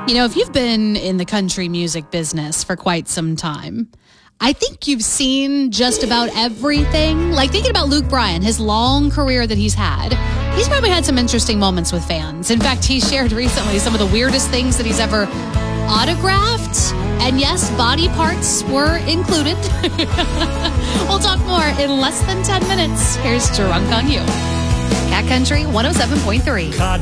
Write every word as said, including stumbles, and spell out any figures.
You know, if you've been in the country music business for quite some time, I think you've seen just about everything. Like thinking about Luke Bryan, his long career that he's had, he's probably had some interesting moments with fans. In fact, he shared recently some of the weirdest things that he's ever autographed. And yes, body parts were included. We'll talk more in less than ten minutes. Here's Drunk on You. Cat Country one oh seven point three.